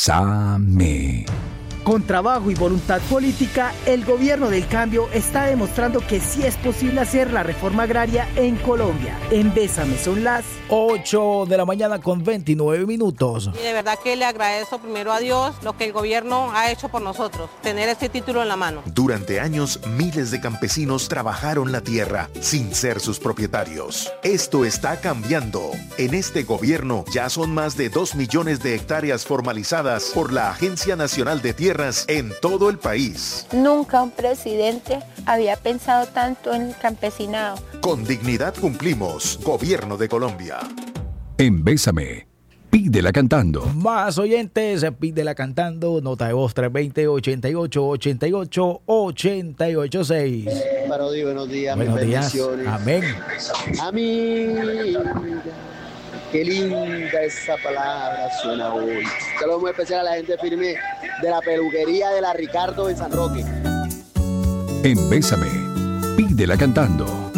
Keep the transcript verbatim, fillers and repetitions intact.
Bésame. Con trabajo y voluntad política, el gobierno del cambio está demostrando que sí es posible hacer la reforma agraria en Colombia. En Bésame son las ocho de la mañana con veintinueve minutos. Y de verdad que le agradezco primero a Dios lo que el gobierno ha hecho por nosotros, tener este título en la mano. Durante años, miles de campesinos trabajaron la tierra sin ser sus propietarios. Esto está cambiando. En este gobierno ya son más de dos millones de hectáreas formalizadas por la Agencia Nacional de Tierras en todo el país. Nunca un presidente había pensado tanto en el campesinado. Con dignidad cumplimos. Gobierno de Colombia. En Bésame, pídela cantando. Más oyentes, pídela cantando. Nota de voz tres dos cero, ochenta y ocho, ochenta y ocho, ochenta y ocho seis. Parodi, buenos días. Buenos días. Amén. Amiga, qué linda esa palabra suena hoy. Saludo muy especial a la gente firme de la peluquería de la Ricardo en San Roque. En Bésame, pídela cantando.